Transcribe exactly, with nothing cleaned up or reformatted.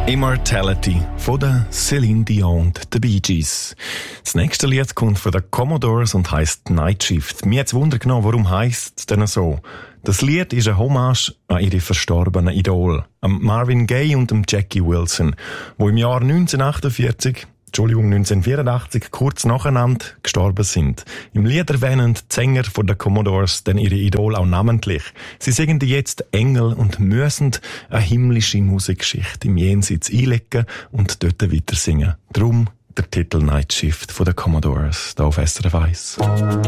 Immortality von der Celine Dion und den Bee Gees. Das nächste Lied kommt von den Commodores und heisst Night Shift. Mir hat's Wunder genommen, warum heisst es denn so? Das Lied ist eine Hommage an ihre verstorbenen Idol, am Marvin Gaye und dem Jackie Wilson, wo im Jahr neunzehnhundertachtundvierzig Entschuldigung, neunzehnhundertvierundachtzig, kurz nacheinander gestorben sind. Im Lied erwähnen die Sänger von den Commodores dann ihre Idol auch namentlich. Sie singen jetzt Engel und müssen eine himmlische Musikgeschichte im Jenseits einlegen und dort weiter singen. Drum der Titel Night Shift von den Commodores, hier auf S R F eins.